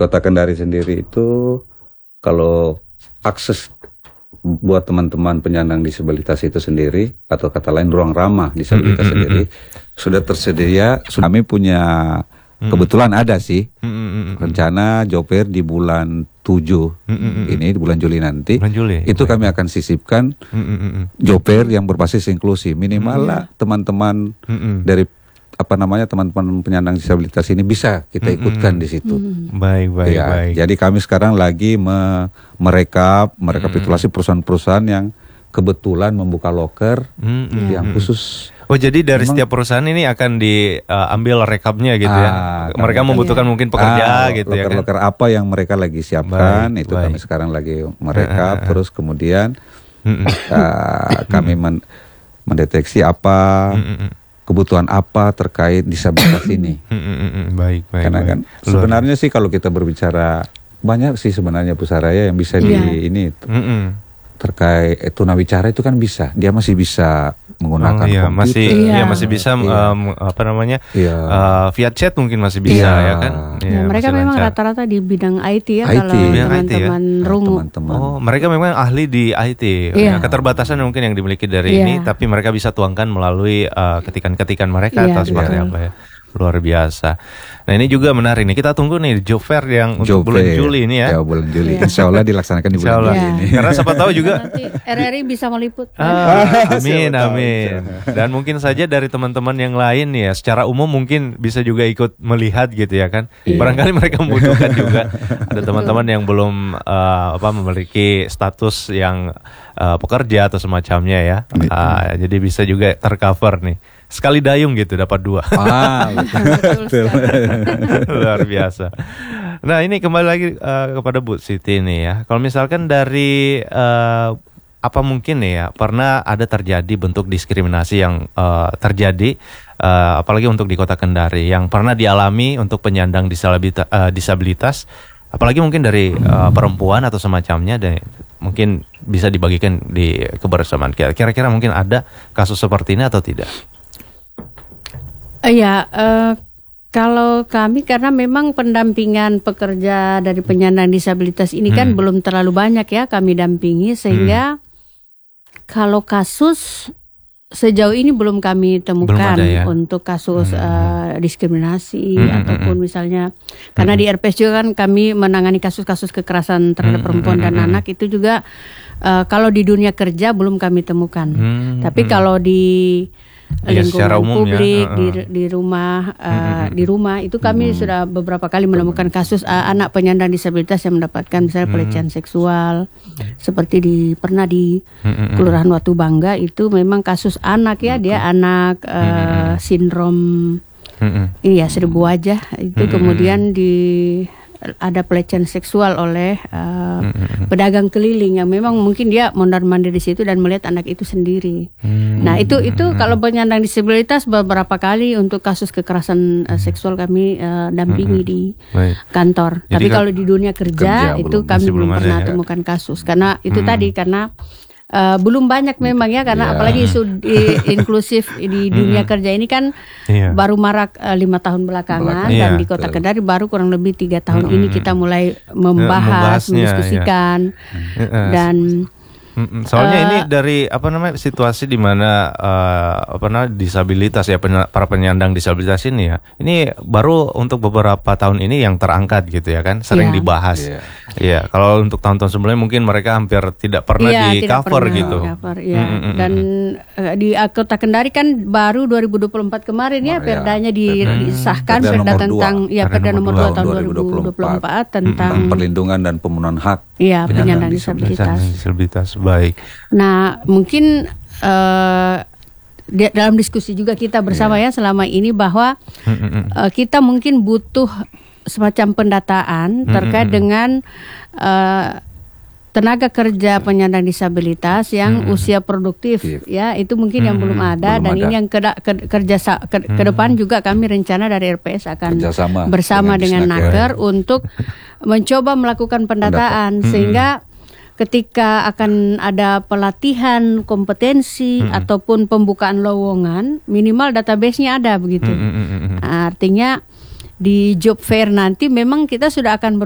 Kota Kendari sendiri itu kalau akses buat teman-teman penyandang disabilitas itu sendiri, atau kata lain ruang ramah disabilitas sendiri sudah tersedia. Kami punya kebetulan ada sih rencana job fair di bulan 7 ini, di bulan Juli nanti. Itu kami akan sisipkan job fair yang berbasis inklusi. Minimal lah teman-teman dari teman-teman penyandang disabilitas ini bisa kita ikutkan di situ. Baik. Jadi kami sekarang lagi merekapitulasi perusahaan-perusahaan yang kebetulan membuka loker yang khusus. Oh, jadi dari setiap perusahaan ini akan diambil rekapnya gitu ya. Mereka membutuhkan mungkin pekerja gitu ya kan. Loker apa yang mereka lagi siapkan, kami sekarang lagi merekap. Terus kemudian kami mendeteksi apa kebutuhan apa terkait disabilitas ini. Baik. Karena kan sebenarnya sih kalau kita berbicara banyak sih sebenarnya Bu Saraya yang bisa terkait tunawicara itu kan bisa, dia masih bisa menggunakan komputer. masih bisa via chat mungkin masih bisa ya kan. Mereka memang rata-rata di bidang IT ya, kalau teman-teman rungu. Oh, mereka memang ahli di IT. Keterbatasan mungkin yang dimiliki dari ini, tapi mereka bisa tuangkan melalui ketikan-ketikan mereka atau seperti apa ya. Luar biasa. Nah, ini juga menarik nih. Kita tunggu nih job fair yang untuk bulan Juli ini ya. Ya, bulan Juli. Insya Allah dilaksanakan di bulan Juli ini. Karena siapa tahu juga nanti RRI bisa meliput. Amin. Dan mungkin saja dari teman-teman yang lain ya, secara umum mungkin bisa juga ikut melihat gitu ya kan. Barangkali mereka membutuhkan juga. Ada teman-teman yang belum memiliki status yang pekerja atau semacamnya ya. Jadi bisa juga tercover nih. Sekali dayung gitu dapat 2. Betul. Luar biasa. Nah, ini kembali lagi kepada Bu Siti nih ya. Kalau misalkan dari apa mungkin nih ya pernah ada terjadi bentuk diskriminasi yang terjadi apalagi untuk di Kota Kendari yang pernah dialami untuk penyandang disabilitas, apalagi mungkin dari perempuan atau semacamnya, dan mungkin bisa dibagikan di kebersamaan. Kira-kira mungkin ada kasus seperti ini atau tidak? Kalau kami karena memang pendampingan pekerja dari penyandang disabilitas ini kan belum terlalu banyak ya kami dampingi, sehingga kalau kasus sejauh ini belum kami temukan untuk kasus diskriminasi ataupun misalnya karena di RPS juga kan kami menangani kasus-kasus kekerasan terhadap perempuan dan anak, itu juga kalau di dunia kerja belum kami temukan. Tapi kalau di lingkungan publik di rumah itu kami sudah beberapa kali menemukan kasus anak penyandang disabilitas yang mendapatkan misalnya pelecehan seksual, seperti pernah di Kelurahan Watu Bangga itu memang kasus anak ya, dia anak sindrom ini ya 1000 wajah itu kemudian ada pelecehan seksual oleh pedagang keliling yang memang mungkin dia mondar-mandir di situ dan melihat anak itu sendiri. Nah, itu kalau penyandang disabilitas beberapa kali untuk kasus kekerasan seksual kami dampingi di kantor. Jadi, tapi kalau di dunia kerja itu kami belum pernah temukan kasus karena itu tadi karena belum banyak memang ya, karena apalagi isu inklusif di dunia kerja ini kan baru marak 5 tahun belakangan dan di Kota Kendari baru kurang lebih 3 tahun ini kita mulai membahas, mendiskusikan dan soalnya ini dari situasi di mana disabilitas ya, para penyandang disabilitas ini ya, ini baru untuk beberapa tahun ini yang terangkat gitu ya kan, sering dibahas. Iya, kalau untuk tahun-tahun sebelumnya mungkin mereka hampir tidak pernah di cover gitu. Dan di Kota Kendari kan baru 2024 kemarin ya perdanya disahkan, perda tentang perda nomor 2 tahun 2024 tentang perlindungan dan pemenuhan hak penyandang disabilitas. Baik. Nah, mungkin dalam diskusi juga kita bersama ya selama ini bahwa kita mungkin butuh semacam pendataan terkait dengan tenaga kerja penyandang disabilitas yang usia produktif ya, itu mungkin yang belum ada dan ini yang ke depan juga kami rencana dari RPS akan bersama dengan Naker untuk mencoba melakukan pendataan sehingga ketika akan ada pelatihan kompetensi ataupun pembukaan lowongan, minimal database-nya ada begitu. Artinya di job fair nanti memang kita sudah akan